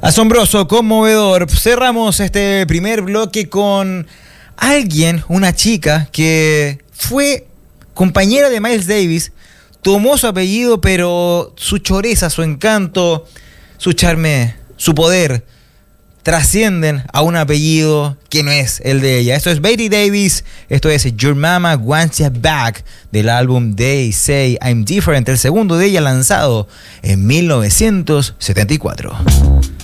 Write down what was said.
Asombroso, conmovedor. Cerramos este primer bloque con alguien, una chica que fue compañera de Miles Davis, tomó su apellido, pero su choreza, su encanto, su charme, su poder trascienden a un apellido que no es el de ella. Esto es Betty Davis, esto es Your Mama Wants You Back, del álbum They Say I'm Different, el segundo de ella lanzado en 1974.